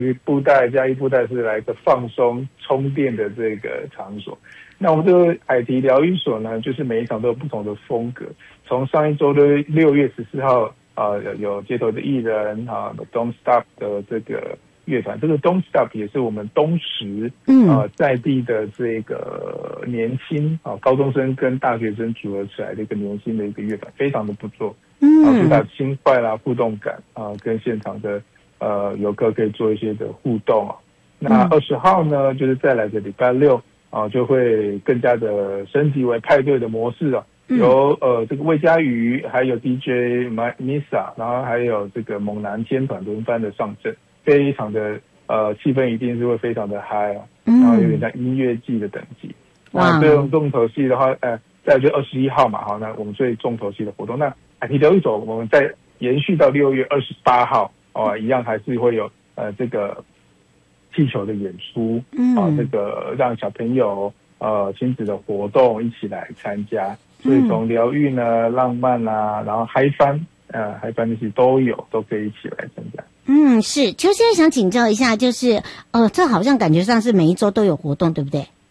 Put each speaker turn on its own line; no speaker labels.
布袋加一布袋是来个放松充电的这个场所。那我们这个海堤疗愈所呢，就是每一场都有不同的风格。从上一周的6月14号有街头的艺人Don't Stop 的这个乐团，这个 Don't Stop 也是我们东石在地的这个年轻高中生跟大学生组合起来的一个年轻的一个乐团，非常的不错。主打轻快啦、互动感跟现场的游客可以做一些的互动那20号呢，就是再来的礼拜六就会更加的升级为派对的模式由这个魏佳瑜还有 DJ Misa， 然后还有这个猛男天团轮番的上阵，非常的气氛一定是会非常的嗨然后有点像音乐季的等级。那这种重头戏的话，再就21号嘛，那我们最重头戏的活动，那海堤疗愈所我们再延续到6月28号一样还是会有这个气球的演出这个让小朋友亲子的活动一起来参加。所以从疗愈呢、浪漫然后嗨翻那些都可以一起来参加。
是。邱先生想请教一下，就是这好像感觉上是每一周都有活动，对不对？